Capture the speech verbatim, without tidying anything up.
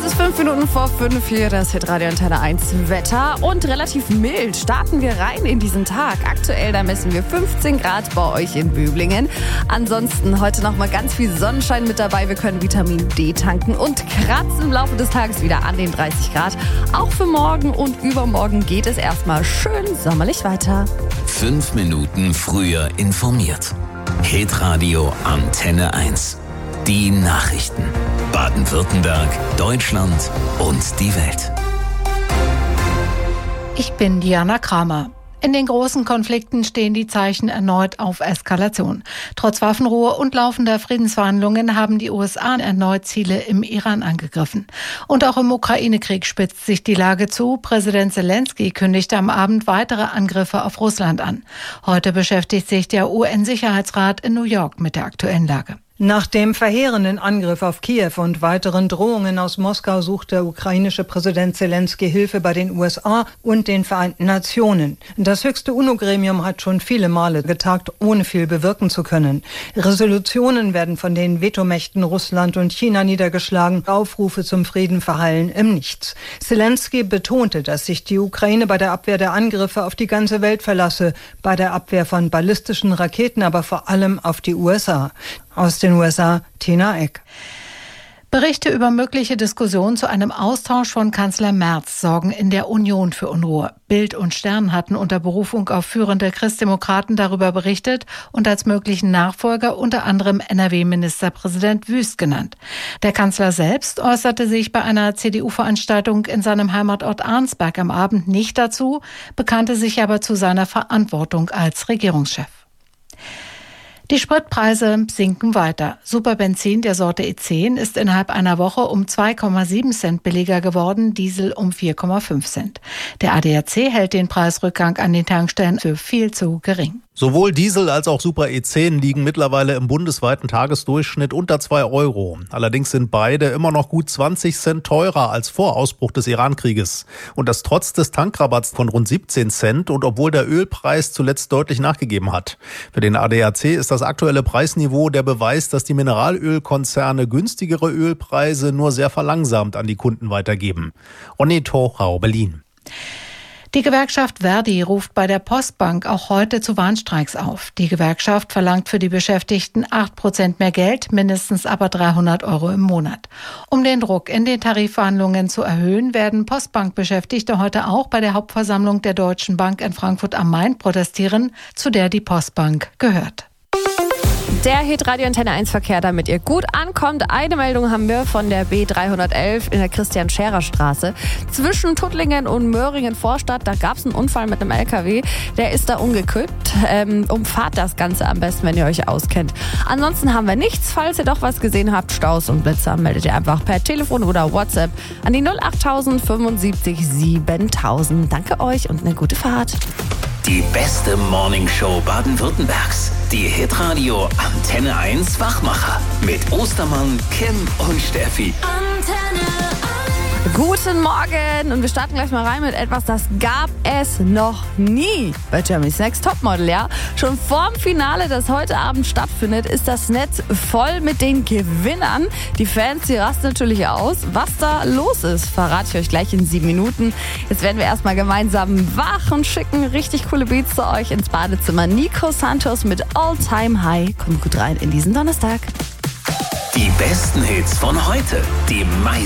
ist fünf Minuten vor fünf hier, das Hitradio Antenne eins Wetter und relativ mild starten wir rein in diesen Tag. Aktuell, da messen wir fünfzehn Grad bei euch in Böblingen. Ansonsten heute noch mal ganz viel Sonnenschein mit dabei. Wir können Vitamin D tanken und kratzen im Laufe des Tages wieder an den dreißig Grad. Auch für morgen und übermorgen geht es erstmal schön sommerlich weiter. Fünf Minuten früher informiert. Hitradio Antenne eins. Die Nachrichten. Baden-Württemberg, Deutschland und die Welt. Ich bin Diana Kramer. In den großen Konflikten stehen die Zeichen erneut auf Eskalation. Trotz Waffenruhe und laufender Friedensverhandlungen haben die U S A erneut Ziele im Iran angegriffen. Und auch im Ukraine-Krieg spitzt sich die Lage zu. Präsident Zelensky kündigte am Abend weitere Angriffe auf Russland an. Heute beschäftigt sich der U N-Sicherheitsrat in New York mit der aktuellen Lage. Nach dem verheerenden Angriff auf Kiew und weiteren Drohungen aus Moskau sucht der ukrainische Präsident Zelensky Hilfe bei den U S A und den Vereinten Nationen. Das höchste UNO-Gremium hat schon viele Male getagt, ohne viel bewirken zu können. Resolutionen werden von den Vetomächten Russland und China niedergeschlagen. Aufrufe zum Frieden verhallen im Nichts. Zelensky betonte, dass sich die Ukraine bei der Abwehr der Angriffe auf die ganze Welt verlasse, bei der Abwehr von ballistischen Raketen aber vor allem auf die U S A. Aus den U S A, Tina Eck. Berichte über mögliche Diskussionen zu einem Austausch von Kanzler Merz sorgen in der Union für Unruhe. Bild und Stern hatten unter Berufung auf führende Christdemokraten darüber berichtet und als möglichen Nachfolger unter anderem N R W-Ministerpräsident Wüst genannt. Der Kanzler selbst äußerte sich bei einer C D U-Veranstaltung in seinem Heimatort Arnsberg am Abend nicht dazu, bekannte sich aber zu seiner Verantwortung als Regierungschef. Die Spritpreise sinken weiter. Superbenzin der Sorte E zehn ist innerhalb einer Woche um zwei Komma sieben Cent billiger geworden, Diesel um vier Komma fünf Cent. Der A D A C hält den Preisrückgang an den Tankstellen für viel zu gering. Sowohl Diesel als auch Super E zehn liegen mittlerweile im bundesweiten Tagesdurchschnitt unter zwei Euro. Allerdings sind beide immer noch gut zwanzig Cent teurer als vor Ausbruch des Iran-Krieges. Und das trotz des Tankrabatts von rund siebzehn Cent und obwohl der Ölpreis zuletzt deutlich nachgegeben hat. Für den A D A C ist das aktuelle Preisniveau der Beweis, dass die Mineralölkonzerne günstigere Ölpreise nur sehr verlangsamt an die Kunden weitergeben. Ronny Torau, Berlin. Die Gewerkschaft Verdi ruft bei der Postbank auch heute zu Warnstreiks auf. Die Gewerkschaft verlangt für die Beschäftigten acht Prozent mehr Geld, mindestens aber dreihundert Euro im Monat. Um den Druck in den Tarifverhandlungen zu erhöhen, werden Postbankbeschäftigte heute auch bei der Hauptversammlung der Deutschen Bank in Frankfurt am Main protestieren, zu der die Postbank gehört. Der Hitradio Antenne eins Verkehr, damit ihr gut ankommt. Eine Meldung haben wir von der B dreihundertelf in der Christian-Scherer-Straße. Zwischen Tuttlingen und Möhringen-Vorstadt, da gab es einen Unfall mit einem L K W. Der ist da umgekippt. Ähm, umfahrt das Ganze am besten, wenn ihr euch auskennt. Ansonsten haben wir nichts. Falls ihr doch was gesehen habt, Staus und Blitzer, meldet ihr einfach per Telefon oder WhatsApp an die null achttausend fünfundsiebzig siebentausend. Danke euch und eine gute Fahrt. Die beste Morningshow Baden-Württembergs. Die Hitradio Antenne eins Wachmacher. Mit Ostermann, Kim und Steffi. Antenne eins. Guten Morgen. Und wir starten gleich mal rein mit etwas, das gab es noch nie bei Germany's Next Topmodel. Ja? Schon vorm Finale, das heute Abend stattfindet, ist das Netz voll mit den Gewinnern. Die Fans, die rasten natürlich aus. Was da los ist, verrate ich euch gleich in sieben Minuten. Jetzt werden wir erstmal gemeinsam wach und schicken richtig coole Beats zu euch ins Badezimmer. Nico Santos mit All Time High. Kommt gut rein in diesen Donnerstag. Die besten Hits von heute. Die meisten